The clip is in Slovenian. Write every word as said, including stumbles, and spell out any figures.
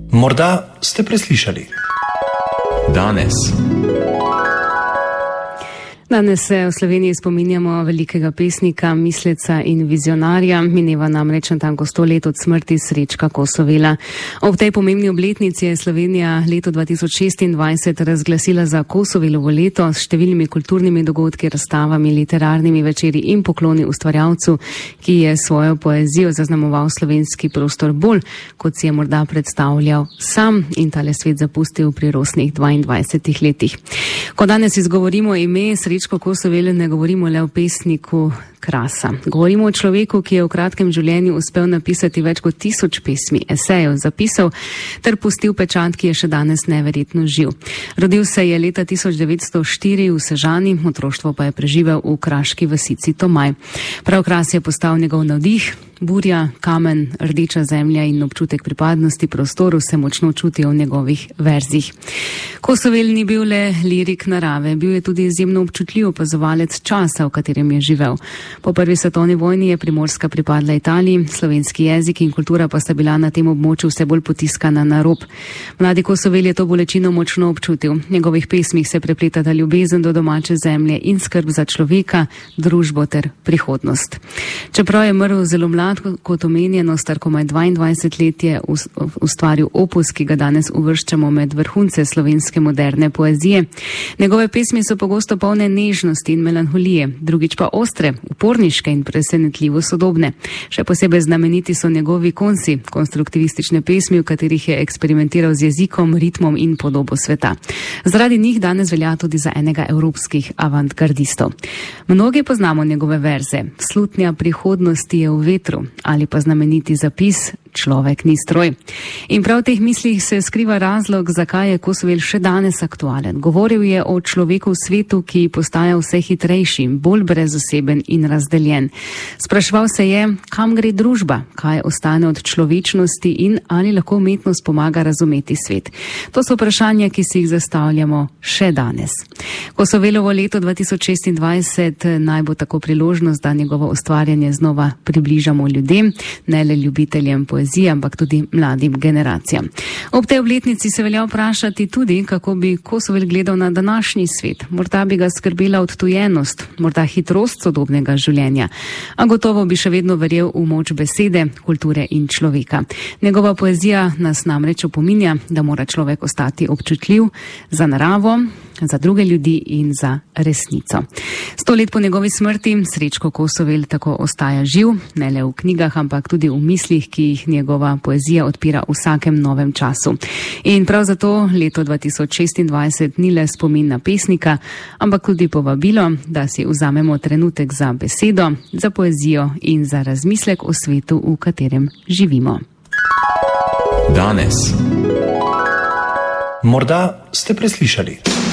Morda ste preslišali. Danes. Danes se v Sloveniji spominjamo velikega pesnika, misleca in vizionarja. Mineva namreč natanko sto let od smrti Srečka Kosovela. Ob tej pomembni obletnici je Slovenija leto dva tisoč šestindvajset razglasila za Kosovelovo leto s številnimi kulturnimi dogodki, razstavami, literarnimi večeri in pokloni ustvarjalcu, ki je svojo poezijo zaznamoval slovenski prostor bolj, kot si je morda predstavljal sam in tale svet zapustil pri rosnih dvaindvajsetih letih. Ko danes izgovorimo ime Srečko Kosovel, ne govorimo le o pesniku Krasa. Govorimo o človeku, ki je v kratkem življenju uspel napisati več kot tisoč pesmi, esejev, zapisov ter pustil pečat, ki je še danes neverjetno živ. Rodil se je leta tisoč devetsto štiri v Sežani, otroštvo pa je preživel v kraški vasici Tomaj. Prav Kras je postal njegov navdih. Burja, kamen, rdeča zemlja in občutek pripadnosti prostoru se močno čutijo v njegovih verzih. Kosovel ni bil le lirik narave, bil je tudi izjemno občutljiv opazovalec časa, v katerem je živel. Po prvi svetovni vojni je Primorska pripadla Italiji, slovenski jezik in kultura pa sta bila na tem območju vse bolj potiskana na rob. Mladi Kosovel je to bolečino močno občutil. V njegovih pesmih se prepletata ljubezen do domače zemlje in skrb za človeka, družbo ter prihodnost. Čeprav je mrl zelo mlad, kot omenjeno, star komaj dvaindvajset let, je ustvaril opus, ki ga danes uvrščamo med vrhunce slovenske moderne poezije. Njegove pesmi so pogosto polne nežnosti in melanholije, drugič pa ostre, uporniške in presenetljivo sodobne. Še posebej znameniti so njegovi konci, konstruktivistične pesmi, v katerih je eksperimentiral z jezikom, ritmom in podobo sveta. Zaradi njih danes velja tudi za enega evropskih avantgardistov. Mnogi poznamo njegove verze. Slutnja prihodnosti je v vetru ali pa znameniti zapis Človek ni stroj. In prav v teh mislih se skriva razlog, zakaj je Kosovel še danes aktualen. Govoril je o človeku v svetu, ki postaja vse hitrejši, bolj brezoseben in razdeljen. Spraševal se je, kam gre družba, kaj ostane od človečnosti in ali lahko umetnost pomaga razumeti svet. To so vprašanja, ki si jih zastavljamo še danes. Kosovelovo leto dva tisoč šestindvajset naj bo tako priložnost, da njegovo ustvarjanje znova približamo ljudem, ne le ljubiteljem poezije, ampak tudi mladim generacijam. Ob tej obletnici se velja vprašati tudi, kako bi Kosovel gledal na današnji svet. Morda bi ga skrbela odtujenost, morda hitrost sodobnega življenja, a gotovo bi še vedno verjel v moč besede, kulture in človeka. Njegova poezija nas namreč opominja, da mora človek ostati občutljiv za naravo, za druge ljudi in za resnico. Sto let po njegovi smrti Srečko Kosovel tako ostaja živ, ne le v knjigah, ampak tudi v mislih, ki jih njegova poezija odpira v vsakem novem času. In prav zato leto dva tisoč šestindvajset ni le spomin na pesnika, ampak tudi povabilo, da si vzamemo trenutek za besedo, za poezijo in za razmislek o svetu, v katerem živimo. Danes. Morda ste preslišali.